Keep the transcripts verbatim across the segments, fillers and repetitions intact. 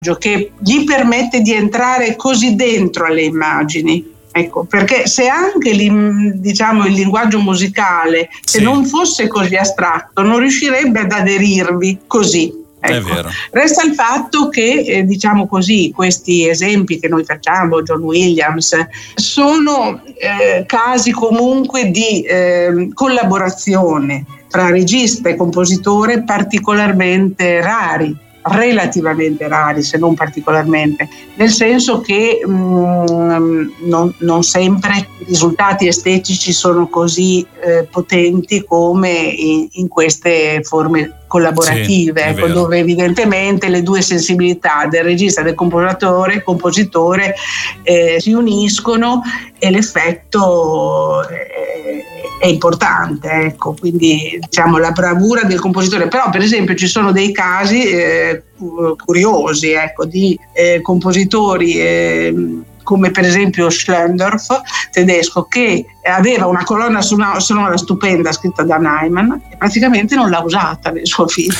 che gli permette di entrare così dentro alle immagini. Ecco, perché se anche diciamo il linguaggio musicale, se sì. non fosse così astratto, non riuscirebbe ad aderirvi così. Ecco. È vero. Resta il fatto che, eh, diciamo così, questi esempi che noi facciamo, John Williams, sono eh, casi comunque di eh, collaborazione tra regista e compositore particolarmente rari, relativamente rari, se non particolarmente, nel senso che mh, non, non sempre i risultati estetici sono così eh, potenti come in, in queste forme collaborative, sì, ecco, dove evidentemente le due sensibilità del regista e del compositore, compositore eh, si uniscono e l'effetto è, è importante, ecco. Quindi diciamo la bravura del compositore. Però per esempio ci sono dei casi eh, curiosi, ecco, di eh, compositori eh, come per esempio Schlendorf, tedesco, che aveva una colonna sonora stupenda scritta da Nyman e praticamente non l'ha usata nel suo film.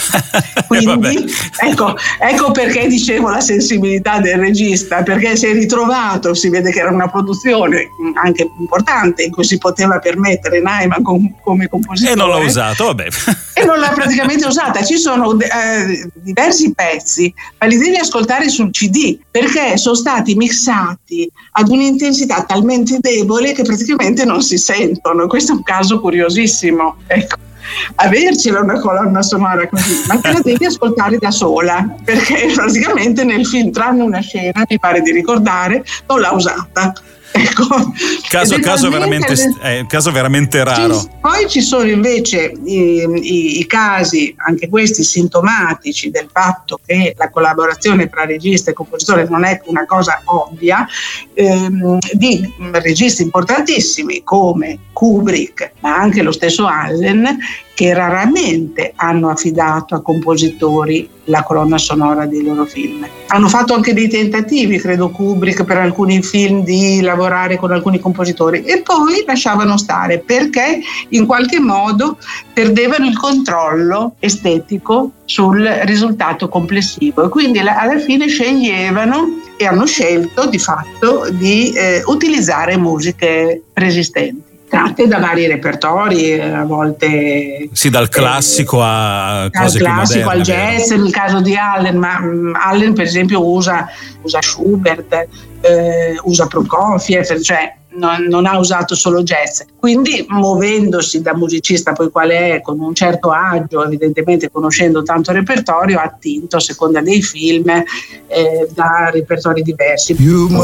Quindi ecco, ecco perché dicevo la sensibilità del regista, perché si è ritrovato, si vede che era una produzione anche importante in cui si poteva permettere Nyman com- come compositore, e non l'ha usato, vabbè. E non l'ha praticamente usata. Ci sono eh, diversi pezzi, ma li devi ascoltare sul C D, perché sono stati mixati ad un'intensità talmente debole che praticamente non si sentono. Questo è un caso curiosissimo, ecco. Avercela una colonna sonora così, ma te la devi ascoltare da sola, perché praticamente nel film, tranne una scena, mi pare di ricordare, non l'ha usata. Ecco. Caso, caso, veramente, eh, caso veramente raro. Ci, poi ci sono invece i, i, i casi, anche questi sintomatici del fatto che la collaborazione tra regista e compositore non è una cosa ovvia, ehm, di registi importantissimi come Kubrick, ma anche lo stesso Allen, che raramente hanno affidato a compositori la colonna sonora dei loro film. Hanno fatto anche dei tentativi, credo Kubrick, per alcuni film di lavorare con alcuni compositori e poi lasciavano stare perché in qualche modo perdevano il controllo estetico sul risultato complessivo e quindi alla fine sceglievano e hanno scelto di fatto di eh, utilizzare musiche preesistenti, tratte da vari repertori, a volte sì, dal classico eh, a cose dal classico più moderne, al jazz, nel caso di Allen, ma um, Allen per esempio usa, usa Schubert, eh, usa Prokofiev, cioè non, non ha usato solo jazz. Quindi muovendosi da musicista poi quale è, con un certo agio, evidentemente conoscendo tanto repertorio, ha attinto a seconda dei film eh, da repertori diversi.